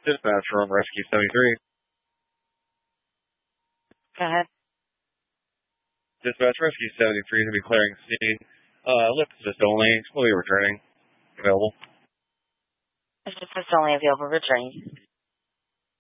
Dispatch from Rescue 73. Go ahead. Dispatch Rescue 73 is going to be clearing scene. Lift assist only. Will be returning. Available. Lift assist only available. Returning.